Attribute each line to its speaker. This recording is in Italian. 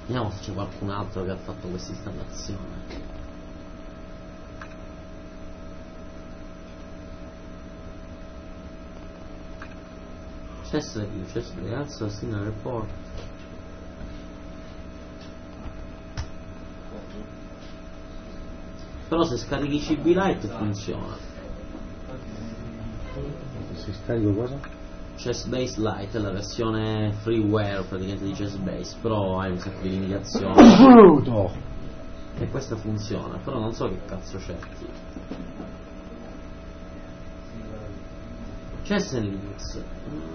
Speaker 1: Vediamo se c'è qualcun altro che ha fatto questa installazione. Chess ragazzo single report. Però se scarichi CB Lite funziona.
Speaker 2: Se scarico cosa?
Speaker 1: Chessbase Lite è la versione freeware praticamente di Chessbase, però hai un sacco di limitazioni. E questa funziona, però non so che cazzo cerchi. Chess e Linux.